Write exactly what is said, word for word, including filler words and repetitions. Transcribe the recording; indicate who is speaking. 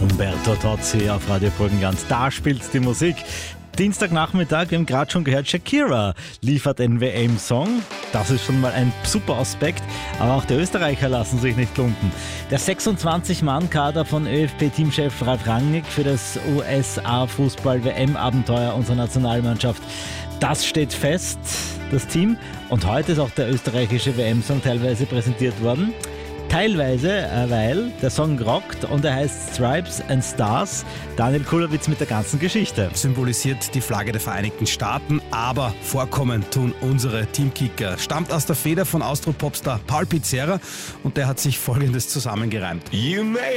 Speaker 1: Umberto Tozzi auf Radio Burgenland. Da spielt die Musik. Dienstagnachmittag, wir haben gerade schon gehört, Shakira liefert einen W M-Song. Das ist schon mal ein super Aspekt, aber auch die Österreicher lassen sich nicht lumpen. Der sechsundzwanzig-Mann-Kader von Ö F B-Teamchef Ralf Rangnick für das U S A-Fußball-W M-Abenteuer unserer Nationalmannschaft, das steht fest, das Team. Und heute ist auch der österreichische W M-Song teilweise präsentiert worden. Teilweise, weil der Song rockt und er heißt Stripes and Stars. Daniel Kulowitz mit der ganzen Geschichte.
Speaker 2: Symbolisiert die Flagge der Vereinigten Staaten, aber vorkommen tun unsere Teamkicker. Stammt aus der Feder von Austro-Popstar Paul Pizzerra und der hat sich Folgendes zusammengereimt. You may